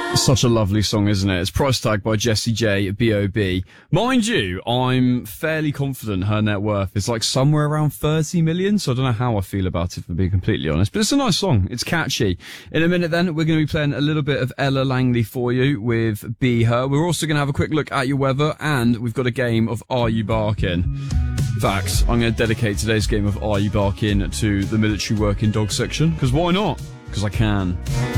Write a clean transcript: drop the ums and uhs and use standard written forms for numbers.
Such a lovely song, isn't it? It's Price Tag by Jessie J, B.O.B. Mind you, I'm fairly confident her net worth is like somewhere around 30 million, so I don't know how I feel about it, for being completely honest. But it's a nice song. It's catchy. In a minute then, we're going to be playing a little bit of Ella Langley for you with Be Her. We're also going to have a quick look at your weather, and we've got a game of Are You Barking? In fact, I'm going to dedicate today's game of Are You Barking to the military working dog section, because why not? Because I can.